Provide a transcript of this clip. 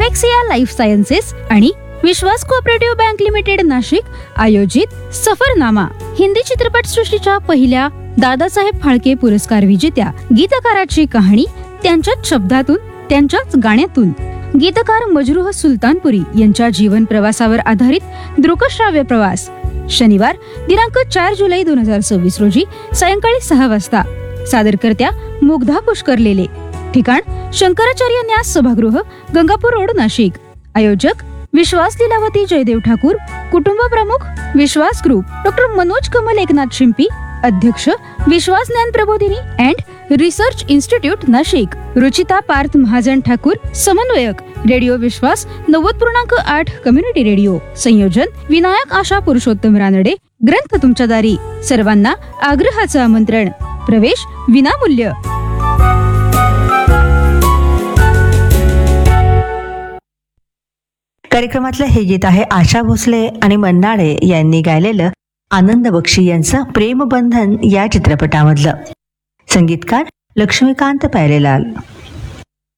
ॲनेक्सिया life sciences आणि विश्वास cooperative bank limited Nashik आयोजित सफरनामा हिंदी चित्रपट सृष्टीच्या पहिल्या दादासाहेब फाळके पुरस्कार विजेत्या गीतकाराची कहाणी त्यांच्याच शब्दातून त्यांच्याच गाण्यातून गीतकार मजरूह सुलतानपुरी यांच्या जीवन प्रवासावर आधारित दृकश्राव्य प्रवास शनिवार दिनांक 4 जुलै 2026 रोजी सायंकाळी 6 वाजता सादरकर्त्या मुग्धा पुष्करलेले ठिकाण शंकराचार्य न्यास सभागृह गंगापूर रोड नाशिक आयोजक विश्वास लीलावती जयदेव ठाकूर कुटुंब प्रमुख विश्वास ग्रुप डॉक्टर मनोज कमल एकनाथ शिंपी अध्यक्ष विश्वास ज्ञान प्रबोधिनी and research institute Nashik Ruchita Parth Mahajan Thakur समन्वयक रेडिओ विश्वास 90.8 कम्युनिटी रेडिओ संयोजन विनायक आशा पुरुषोत्तम रानडे ग्रंथ तुमच्या दारी सर्वांना आग्रहाचं आमंत्रण प्रवेश विनामूल्य. कार्यक्रमातलं हे गीत आहे आशा भोसले आणि मन्नाडे यांनी गायलेलं आनंद बक्षी यांचं प्रेमबंधन या चित्रपटामधलं. संगीतकार लक्ष्मीकांत प्यारेलाल.